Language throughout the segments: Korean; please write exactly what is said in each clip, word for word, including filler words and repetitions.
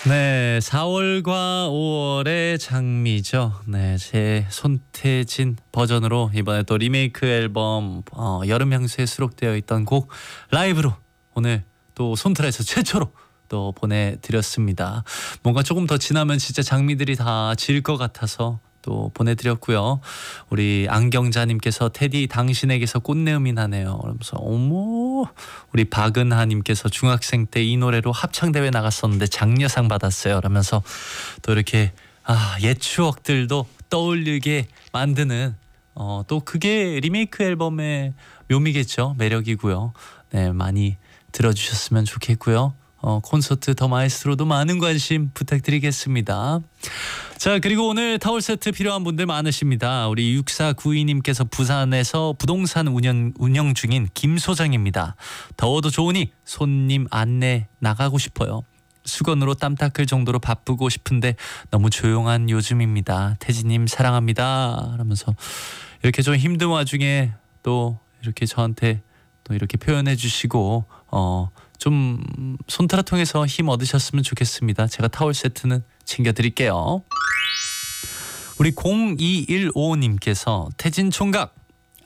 네, 사월과 오월의 장미죠. 네, 제 손태진 버전으로 이번에 또 리메이크 앨범 어, 여름향수에 수록되어 있던 곡 라이브로 오늘 또 손트라에서 최초로 또 보내드렸습니다. 뭔가 조금 더 지나면 진짜 장미들이 다 질 것 같아서 또 보내드렸고요. 우리 안경자님께서 테디 당신에게서 꽃내음이 나네요. 그러면서 어머, 우리 박은하님께서 중학생 때 이 노래로 합창대회 나갔었는데 장려상 받았어요. 그러면서 또 이렇게 아, 옛 추억들도 떠올리게 만드는 어, 또 그게 리메이크 앨범의 묘미겠죠. 매력이고요. 네, 많이 들어주셨으면 좋겠고요. 어, 콘서트 더 마에스트로도 많은 관심 부탁드리겠습니다. 자, 그리고 오늘 타월 세트 필요한 분들 많으십니다. 우리 육사구이님께서 부산에서 부동산 운영, 운영 중인 김 소장입니다. 더워도 좋으니 손님 안내 나가고 싶어요. 수건으로 땀 닦을 정도로 바쁘고 싶은데 너무 조용한 요즘입니다. 태진님 사랑합니다. 하면서 이렇게 좀 힘든 와중에 또 이렇게 저한테 또 이렇게 표현해 주시고 어, 좀 손트라 통해서 힘 얻으셨으면 좋겠습니다. 제가 타월 세트는 챙겨드릴게요. 우리 공이일오님께서 태진 총각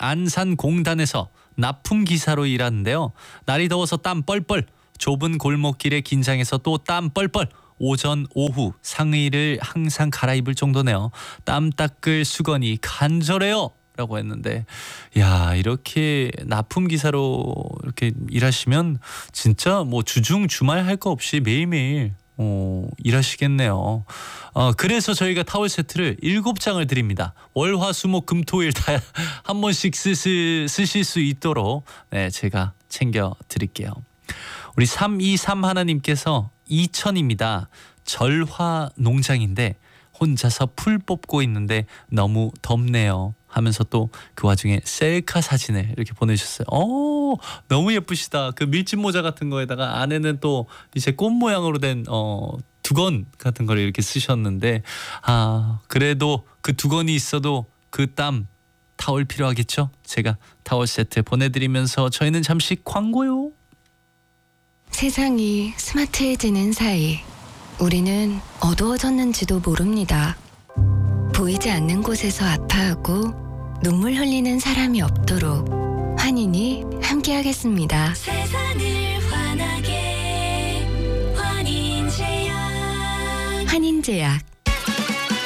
안산공단에서 납품기사로 일하는데요. 날이 더워서 땀 뻘뻘, 좁은 골목길에 긴장해서 또 땀 뻘뻘, 오전 오후 상의를 항상 갈아입을 정도네요. 땀 닦을 수건이 간절해요 라고 했는데, 야, 이렇게 납품 기사로 이렇게 일하시면 진짜 뭐 주중 주말 할 거 없이 매일매일 어, 일하시겠네요. 어, 그래서 저희가 타월 세트를 일곱 장을 드립니다. 월, 화, 수, 목, 금, 토, 일 다 한 번씩 쓰실, 쓰실 수 있도록 네, 제가 챙겨 드릴게요. 우리 삼이삼 하나님께서 이천입니다. 절화 농장인데 혼자서 풀 뽑고 있는데 너무 덥네요 하면서 또 그 와중에 셀카 사진을 이렇게 보내주셨어요. 오, 너무 예쁘시다. 그 밀짚 모자 같은 거에다가 안에는 또 이제 꽃 모양으로 된 어, 두건 같은 걸 이렇게 쓰셨는데, 아, 그래도 그 두건이 있어도 그 땀 타월 필요하겠죠? 제가 타월 세트 보내드리면서 저희는 잠시 광고요. 세상이 스마트해지는 사이 우리는 어두워졌는지도 모릅니다. 보이지 않는 곳에서 아파하고 눈물 흘리는 사람이 없도록 환인이 함께하겠습니다. 세상을 환하게 환인제약. 환인제약